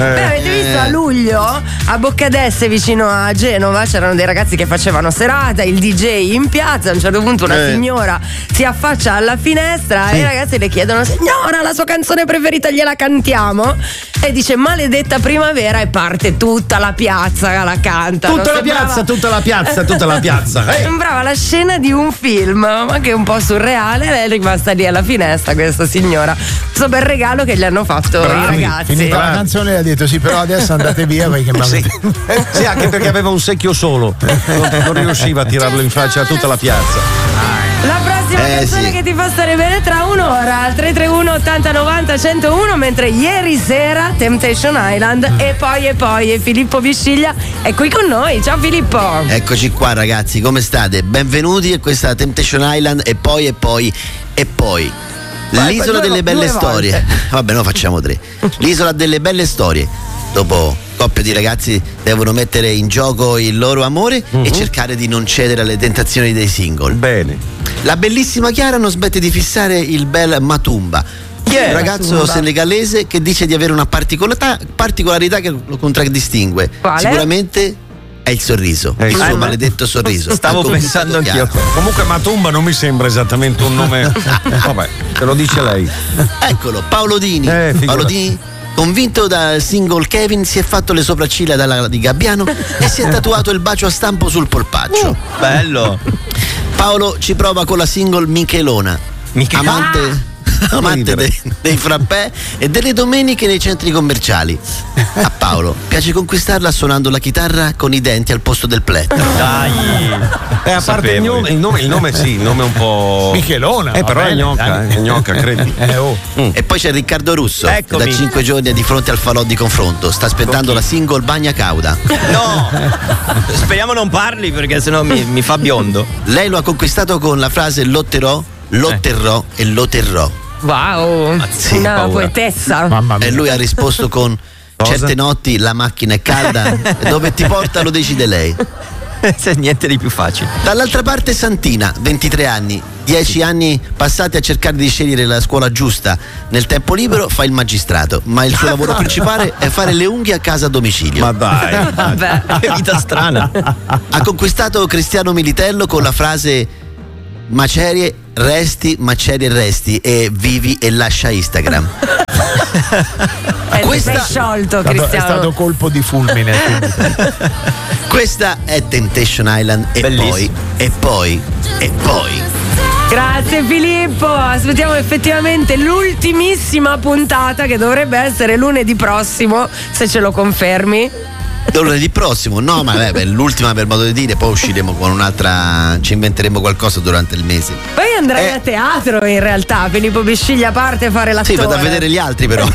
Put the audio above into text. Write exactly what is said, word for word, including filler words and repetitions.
Beh, avete visto a luglio a Boccadesse vicino a Genova c'erano dei ragazzi che facevano serata, il D J in piazza, a un certo punto una Eh. signora si affaccia alla finestra Sì. e i ragazzi le chiedono: signora, la sua canzone preferita gliela cantiamo? E dice maledetta primavera e parte tutta la piazza, la canta. Tutta la piazza, tutta la piazza, tutta la piazza. Eh. Sembrava la scena di un film, ma che è un po' surreale. Lei è rimasta lì alla finestra, questa signora. Questo bel regalo che gli hanno fatto Bravi. i ragazzi. Finita la canzone ha detto sì, però adesso andate via perché mi Sì. Sì, anche perché aveva un secchio solo, non, non riusciva a tirarlo in faccia a tutta la piazza. La prossima Eh, canzone sì. che ti fa stare bene tra un'ora al tre tre uno ottanta novanta centouno, mentre ieri sera Temptation Island e poi e poi e Filippo Bisciglia è qui con noi. Ciao Filippo. Eccoci qua ragazzi, come state? Benvenuti a questa Temptation Island e poi e poi e poi Vai, l'isola due- delle belle due storie. volte. Vabbè, no, facciamo tre. L'isola delle belle storie. Dopo coppie di ragazzi devono mettere in gioco il loro amore e cercare di non cedere alle tentazioni dei single. Bene. La bellissima Chiara non smette di fissare il bel Matumba. è Un ragazzo Matumba? senegalese che dice di avere una particolarità, particolarità che lo contraddistingue. Quale? Sicuramente è il sorriso, È il il suo sorriso. maledetto sorriso. Stavo Ha conquistato pensando anch'io. Chiara. Comunque Matumba non mi sembra esattamente un nome. Vabbè, te lo dice lei. Eccolo, Paolo Dini. Eh, figurati. Paolo Dini, convinto dal single Kevin, si è fatto le sopracciglia dalla, di Gabbiano e si è tatuato il bacio a stampo sul polpaccio. Bello. Paolo ci prova con la single Michelona, Miche- amante, amante ridere. dei, dei frappè e delle domeniche nei centri commerciali. A Paolo piace conquistarla suonando la chitarra con i denti al posto del plettro. Dai. Eh, a parte il Sapevo. nome, il nome, il nome sì, il nome è un po'. Michelona, Eh, va però è bene, gnocca, dai. è gnocca, credi. Eh, oh. E poi c'è Riccardo Russo, che Eccomi. da cinque giorni è di fronte al falò di confronto. Sta aspettando la single Bagna Cauda. No. Speriamo non parli perché sennò mi, mi fa biondo. Lei lo ha conquistato con la frase lotterò, lotterrò e lo terrò. Wow, Sì, una paura. poetessa. Mamma mia. E lui ha risposto con certe notti la macchina è calda e dove ti porta lo decide lei. C'è niente di più facile. Dall'altra parte Santina, ventitré anni, dieci anni passati a cercare di scegliere la scuola giusta. Nel tempo libero fa il magistrato, ma il suo lavoro principale è fare le unghie a casa a domicilio. Ma dai. Vabbè. Che vita strana. Ha conquistato Cristiano Militello con la frase macerie, resti, macerie e resti e vivi e lascia Instagram. È Questa- sei sciolto, È stato, è Cristiano. stato colpo di fulmine. quindi. Questa è Temptation Island e Bellissimo. poi, e poi, e poi. Grazie Filippo, aspettiamo effettivamente l'ultimissima puntata che dovrebbe essere lunedì prossimo, se ce lo confermi. Lunedì prossimo, no, ma beh, beh, l'ultima per modo di dire, poi usciremo con un'altra, ci inventeremo qualcosa durante il mese. Poi andrai Eh. a teatro in realtà, Filippo Bisciglia parte a fare Sì, l'attore. vado a vedere gli altri però.